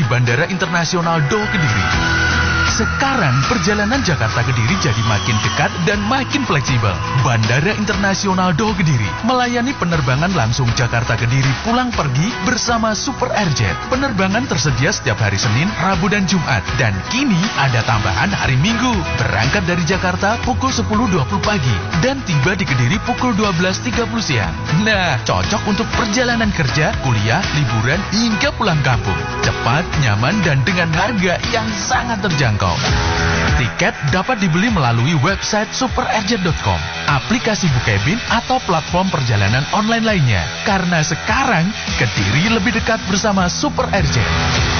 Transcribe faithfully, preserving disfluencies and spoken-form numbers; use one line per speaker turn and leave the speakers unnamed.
Bandara Internasional Doha Kediri. Sekarang perjalanan Jakarta Kediri jadi makin dekat dan makin fleksibel. Bandara Internasional Doha Kediri melayani penerbangan langsung Jakarta Kediri pulang pergi bersama Super Airjet. Penerbangan tersedia setiap hari Senin, Rabu, dan Jumat. Dan kini ada tambahan hari Minggu. Berangkat dari Jakarta pukul sepuluh dua puluh pagi dan tiba di Kediri pukul dua belas tiga puluh siang. Nah, cocok untuk perjalanan kerja, kuliah, liburan, hingga pulang kampung. Cepat, nyaman, dan dengan harga yang sangat terjangkau. Tiket dapat dibeli melalui website super airjet dot com, aplikasi Bukebin, atau platform perjalanan online lainnya. Karena sekarang, Kediri lebih dekat bersama Super Airjet.